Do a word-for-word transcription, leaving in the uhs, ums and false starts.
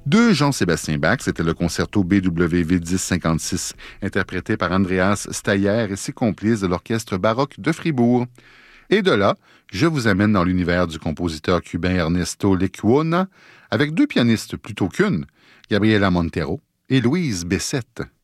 de Jean-Sébastien Bach. C'était le concerto B W V dix cinquante-six, interprété par Andreas Steyer et ses complices de l'Orchestre baroque de Fribourg. Et de là, je vous amène dans l'univers du compositeur cubain Ernesto Lecuona, avec deux pianistes plutôt qu'une, Gabriela Montero et Louise Bessette.